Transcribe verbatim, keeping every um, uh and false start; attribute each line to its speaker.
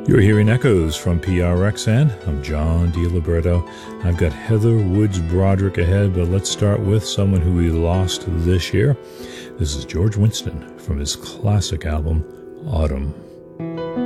Speaker 1: You're hearing Echoes from P R X N. I'm John DiLiberto. I've got Heather Woods Broderick ahead, but let's start with someone who we lost this year. This is George Winston from his classic album, Autumn.